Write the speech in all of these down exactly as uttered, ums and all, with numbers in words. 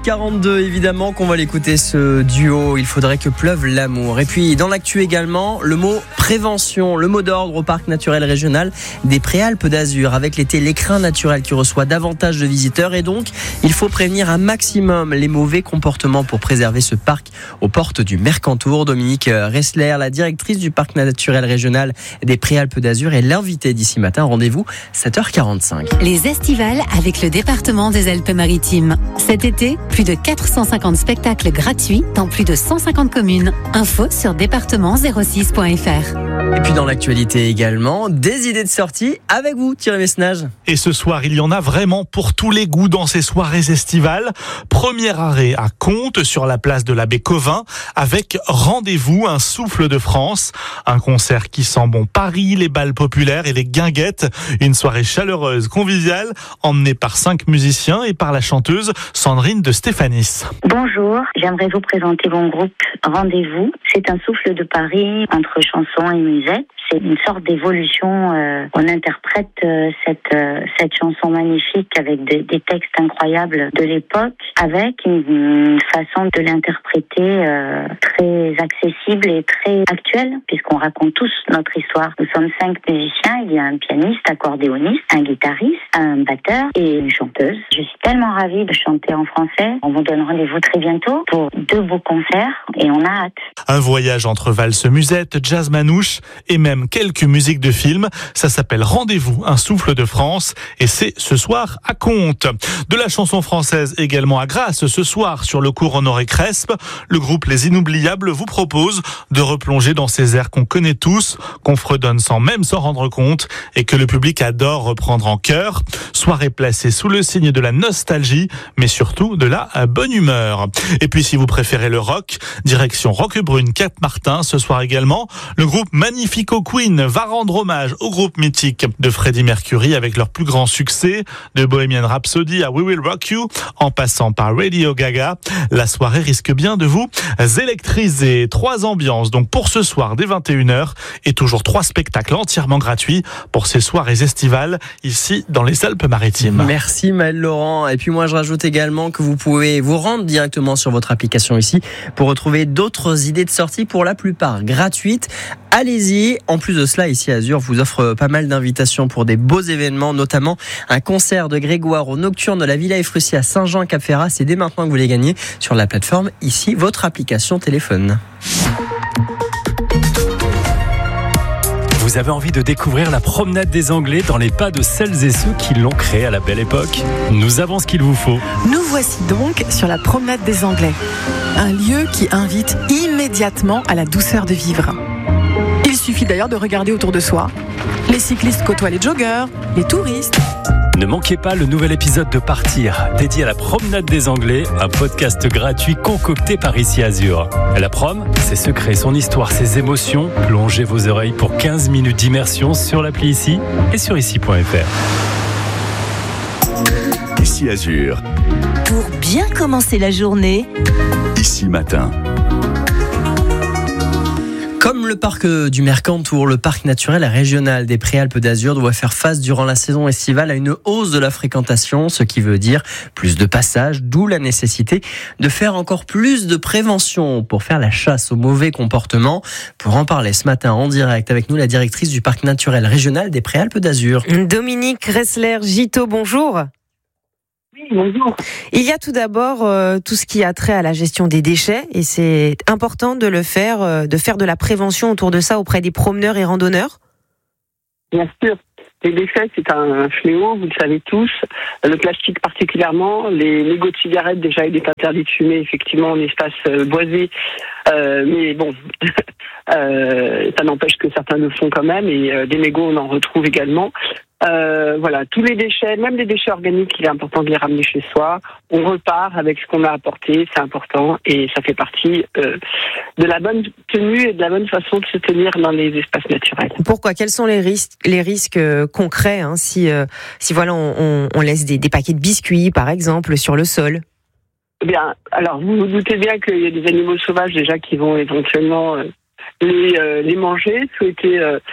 quarante-deux, évidemment qu'on va l'écouter ce duo. Il faudrait que pleuve l'amour. Et puis dans l'actu également, le mot prévention, le mot d'ordre au parc naturel régional des Préalpes d'Azur. Avec l'été, l'écrin naturel qui reçoit davantage de visiteurs et donc il faut prévenir un maximum les mauvais comportements pour préserver ce parc aux portes du Mercantour. Dominique Ressler, la directrice du parc naturel régional des Préalpes d'Azur, est l'invitée d'ici matin. Rendez-vous sept heures quarante-cinq. Les estivales avec le département des Alpes-Maritimes. Cet été, plus de quatre cent cinquante spectacles gratuits dans plus de cent cinquante communes. Info sur département zéro six point f r. Et puis dans l'actualité également, des idées de sortie avec vous, Thierry Messnage. Et ce soir, il y en a vraiment pour tous les goûts dans ces soirées estivales. Premier arrêt à Contes, sur la place de l'abbé Covin, avec Rendez-vous, un souffle de France. Un concert qui sent bon Paris, les bals populaires et les guinguettes. Une soirée chaleureuse, conviviale, emmenée par cinq musiciens et par la chanteuse Sandrine de Stéphanis. Bonjour, j'aimerais vous présenter mon groupe Rendez-vous. C'est un souffle de Paris entre chansons et musette. C'est une sorte d'évolution. Euh, on interprète euh, cette euh, cette chanson magnifique avec des, des textes incroyables de l'époque, avec une, une façon de l'interpréter euh, très accessible et très actuelle, puisqu'on raconte tous notre histoire. Nous sommes cinq musiciens. Il y a un pianiste, accordéoniste, un guitariste, un batteur et une chanteuse. Je suis tellement ravie de chanter en français. On vous donne rendez-vous très bientôt pour deux beaux concerts et on a hâte. Un voyage entre valse musette, jazz manouche et même quelques musiques de films. Ça s'appelle Rendez-vous, un souffle de France, et c'est ce soir à Contes. De la chanson française également à Grasse, ce soir sur le cours Honoré Crespe, le groupe Les Inoubliables vous propose de replonger dans ces airs qu'on connaît tous, qu'on fredonne sans même s'en rendre compte et que le public adore reprendre en chœur. Soirée placée sous le signe de la nostalgie, mais surtout de la bonne humeur. Et puis si vous préférez le rock, direction Roquebrune, Cap-Martin, ce soir également, le groupe Magnifico Queen va rendre hommage au groupe mythique de Freddie Mercury avec leur plus grand succès, de Bohemian Rhapsody à We Will Rock You, en passant par Radio Gaga. La soirée risque bien de vous électriser. Trois ambiances donc pour ce soir dès vingt et une heures et toujours trois spectacles entièrement gratuits pour ces soirées estivales ici dans les Alpes-Maritimes. Merci Maëlle Laurent. Et puis moi je rajoute également que vous pouvez vous rendre directement sur votre application ici pour retrouver d'autres idées de sortie, pour la plupart gratuites. Allez-y. En plus de cela, ici Azur vous offre pas mal d'invitations pour des beaux événements, notamment un concert de Grégoire au Nocturne de la Villa Efrussi à Saint-Jean-Cap-Ferrat. C'est dès maintenant que vous les gagnez sur la plateforme ici, votre application téléphone. Vous avez envie de découvrir la promenade des Anglais dans les pas de celles et ceux qui l'ont créée à la belle époque? Nous avons ce qu'il vous faut. Nous voici donc sur la promenade des Anglais. Un lieu qui invite immédiatement à la douceur de vivre. Il suffit d'ailleurs de regarder autour de soi. Les cyclistes côtoient les joggeurs, les touristes. Ne manquez pas le nouvel épisode de Partir, dédié à la promenade des Anglais, un podcast gratuit concocté par Ici Azur. La prom, ses secrets, son histoire, ses émotions. Plongez vos oreilles pour quinze minutes d'immersion sur l'appli Ici et sur ici point f r. Ici Azur. Pour bien commencer la journée, Ici Matin. Comme le parc du Mercantour, le parc naturel régional des Préalpes d'Azur doit faire face durant la saison estivale à une hausse de la fréquentation, ce qui veut dire plus de passages, d'où la nécessité de faire encore plus de prévention pour faire la chasse aux mauvais comportements. Pour en parler ce matin en direct avec nous, la directrice du parc naturel régional des Préalpes d'Azur. Dominique Ressler-Giteau, bonjour. Oui, bonjour. Il y a tout d'abord euh, tout ce qui a trait à la gestion des déchets et c'est important de le faire, euh, de faire de la prévention autour de ça auprès des promeneurs et randonneurs. Bien sûr. Les déchets, c'est un fléau, vous le savez tous. Le plastique particulièrement, les mégots de cigarettes, déjà, il est interdit de fumer, effectivement, en espace euh, boisé. Euh, mais bon, euh, ça n'empêche que certains le font quand même, et euh, des mégots, on en retrouve également. Euh, voilà, tous les déchets, même les déchets organiques, il est important de les ramener chez soi. On repart avec ce qu'on a apporté, c'est important, et ça fait partie euh, de la bonne tenue et de la bonne façon de se tenir dans les espaces naturels. Pourquoi? Quels sont les risques, les risques euh, concrets hein, si, euh, si voilà, on, on, on laisse des, des paquets de biscuits, par exemple, sur le sol? Eh bien, alors vous vous doutez bien qu'il y a des animaux sauvages déjà qui vont éventuellement euh, les, euh, les manger, souhaiter... Euh,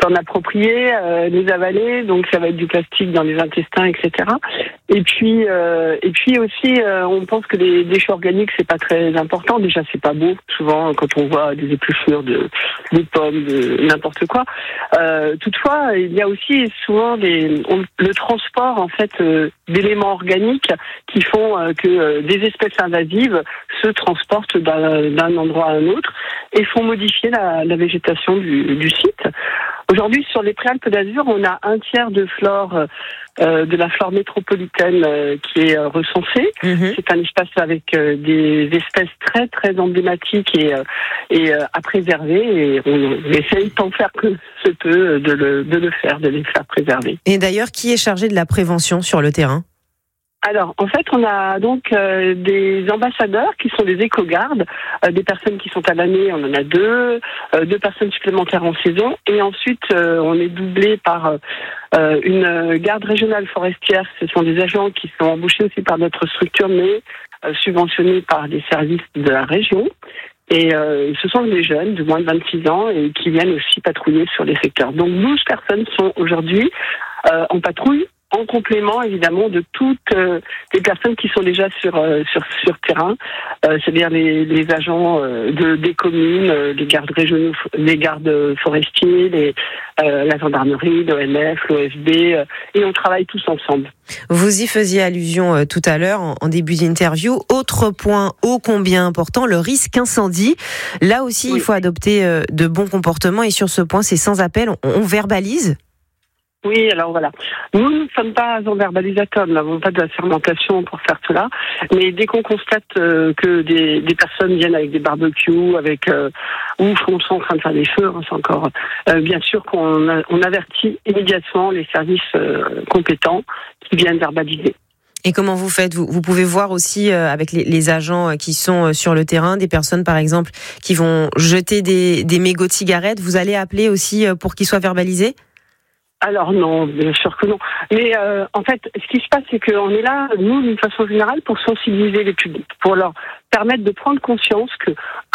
s'en approprier, euh, les avaler, donc ça va être du plastique dans les intestins, et cetera. Et puis, euh, et puis aussi, euh, on pense que les déchets organiques, c'est pas très important. Déjà, c'est pas beau. Souvent, quand on voit des épluchures de, de pommes, de n'importe quoi. Euh, toutefois, il y a aussi souvent des, on, le transport en fait euh, d'éléments organiques qui font euh, que euh, des espèces invasives se transportent d'un, d'un endroit à un autre et font modifier la, la végétation du, du site. Aujourd'hui, sur les Préalpes d'Azur, on a un tiers de flore, euh, de la flore métropolitaine euh, qui est euh, recensée. Mmh. C'est un espace avec euh, des espèces très très emblématiques et, euh, et euh, à préserver. Et on, on essaye tant faire que se peut de le, de le faire, de les faire préserver. Et d'ailleurs, qui est chargé de la prévention sur le terrain ? Alors, en fait, on a donc euh, des ambassadeurs qui sont des éco-gardes, euh, des personnes qui sont à l'année, on en a deux, euh, deux personnes supplémentaires en saison, et ensuite euh, on est doublé par euh, une garde régionale forestière. Ce sont des agents qui sont embauchés aussi par notre structure, mais euh, subventionnés par les services de la région. Et euh, ce sont des jeunes de moins de vingt-six ans et qui viennent aussi patrouiller sur les secteurs. Donc douze personnes sont aujourd'hui euh, en patrouille, en complément évidemment de toutes euh, les personnes qui sont déjà sur euh, sur sur terrain, euh, c'est-à-dire les, les agents euh, de des communes, euh, les gardes régionaux, les gardes forestiers, les, euh, la gendarmerie, l'O N F, l'O F B, euh, et on travaille tous ensemble. Vous y faisiez allusion euh, tout à l'heure en, en début d'interview. Autre point ô combien important, le risque incendie. Là aussi, oui. Il faut adopter euh, de bons comportements et sur ce point, c'est sans appel. On, on verbalise. Oui, alors voilà. Nous ne sommes pas en verbalisateur, nous n'avons pas de fermentation pour faire cela. Mais dès qu'on constate euh, que des, des personnes viennent avec des barbecues, avec euh, ou sont en train de faire des feux, hein, c'est encore euh, bien sûr qu'on a, on avertit immédiatement les services euh, compétents qui viennent verbaliser. Et comment vous faites ? vous, vous pouvez voir aussi euh, avec les, les agents qui sont euh, sur le terrain, des personnes par exemple qui vont jeter des, des mégots de cigarettes. Vous allez appeler aussi euh, pour qu'ils soient verbalisés ? Alors non, bien sûr que non. Mais euh, en fait, ce qui se passe, c'est qu'on est là, nous, d'une façon générale, pour sensibiliser les publics, pour leur permettre de prendre conscience que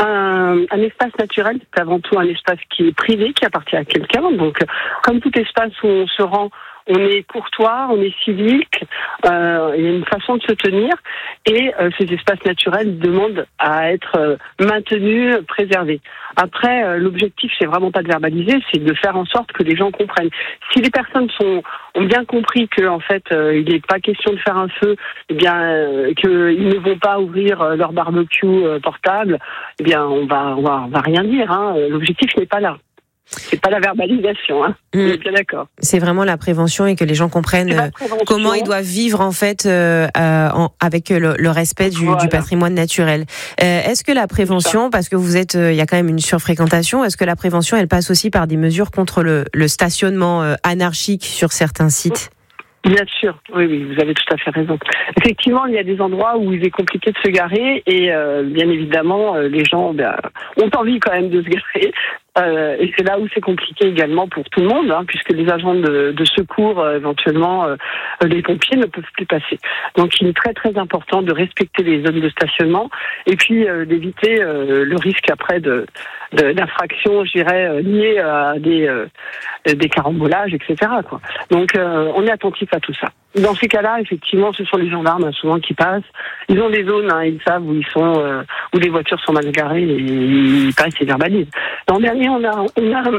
un, un espace naturel, c'est avant tout un espace qui est privé, qui appartient à quelqu'un. Donc, comme tout espace où on se rend, on est courtois, on est civique, euh, il y a une façon de se tenir, et euh, ces espaces naturels demandent à être euh, maintenus, préservés. Après, euh, l'objectif, c'est vraiment pas de verbaliser, c'est de faire en sorte que les gens comprennent. Si les personnes sont, ont bien compris que en fait, euh, il n'est pas question de faire un feu, eh bien, euh, qu'ils ne vont pas ouvrir euh, leur barbecue euh, portable, eh bien, on va, on va, on va rien dire. Hein. L'objectif n'est pas là. C'est pas la verbalisation, hein. Mmh. On est bien d'accord. C'est vraiment la prévention et que les gens comprennent comment ils doivent vivre en fait euh, euh, en, avec le, le respect du, voilà. du patrimoine naturel. Euh, est-ce que la prévention, parce que vous êtes, il euh, y a quand même une surfréquentation, est-ce que la prévention, elle passe aussi par des mesures contre le, le stationnement euh, anarchique sur certains sites ? Bien sûr, oui, oui, vous avez tout à fait raison. Effectivement, il y a des endroits où il est compliqué de se garer et euh, bien évidemment, euh, les gens ben, ont envie quand même de se garer. Euh, et c'est là où c'est compliqué également pour tout le monde, hein, puisque les agents de, de secours, euh, éventuellement, euh, les pompiers ne peuvent plus passer. Donc il est très très important de respecter les zones de stationnement et puis euh, d'éviter euh, le risque après de, de d'infraction, je dirais, euh, liée à des, euh, des carambolages, et cetera, quoi. Donc euh, on est attentif à tout ça. Dans ces cas-là, effectivement, ce sont les gendarmes hein, souvent qui passent. Ils ont des zones, hein, ils savent où ils sont, euh, où les voitures sont mal garées et ils passent et verbalisent. L'an dernier, on a, on a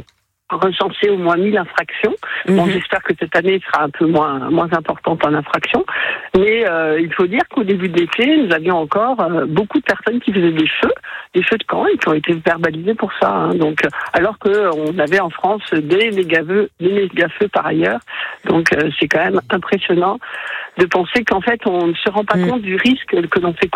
recensé au moins mille infractions. Mmh. Bon, j'espère que cette année sera un peu moins moins importante en infractions. Mais euh, il faut dire qu'au début de l'été, nous avions encore euh, beaucoup de personnes qui faisaient des feux, des feux de camp et qui ont été verbalisés pour ça. Hein. Donc, alors que on avait en France des méga-feux, des méga-feux par ailleurs. Donc, euh, c'est quand même impressionnant de penser qu'en fait, on ne se rend pas mmh. compte du risque que l'on fait